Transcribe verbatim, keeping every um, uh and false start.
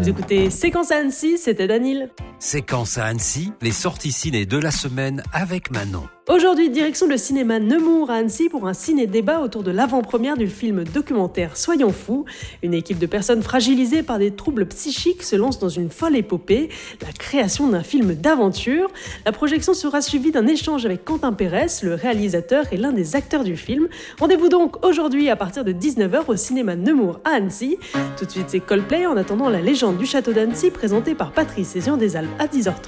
Vous écoutez Séquence à Annecy, c'était Danil. Séquence à Annecy, les sorties ciné de la semaine avec Manon. Aujourd'hui, direction le cinéma Nemours à Annecy pour un ciné-débat autour de l'avant-première du film documentaire Soyons fous. Une équipe de personnes fragilisées par des troubles psychiques se lance dans une folle épopée, la création d'un film d'aventure. La projection sera suivie d'un échange avec Quentin Pérez, le réalisateur et l'un des acteurs du film. Rendez-vous donc aujourd'hui à partir de dix-neuf heures au cinéma Nemours à Annecy. Tout de suite, c'est Coldplay en attendant la légende du château d'Annecy présentée par Patrice et Zion des Alpes à dix heures trente.